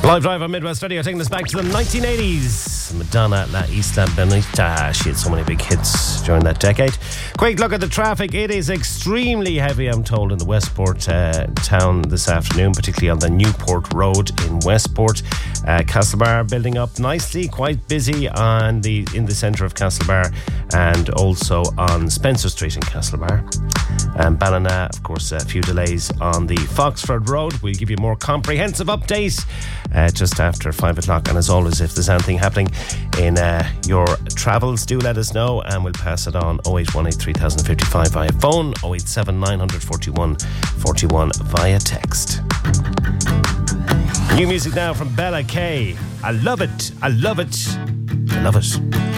Live drive on Midwest Radio, taking us back to the 1980s. Madonna, La Isla Bonita. She had so many big hits during that decade. Quick look at the traffic. It is extremely heavy, I'm told, in the Westport town this afternoon, particularly on the Newport Road in Westport. Castlebar building up nicely, quite busy in the centre of Castlebar, and also on Spencer Street in Castlebar. And Ballina, of course, a few delays on the Foxford Road. We'll give you a more comprehensive update just after 5 o'clock. And as always, if there's anything happening in your travels, do let us know and we'll pass it on. 0818 3055 via phone, 087 941 41 via text. New music now from Bella K. I love it. I love it. I love it.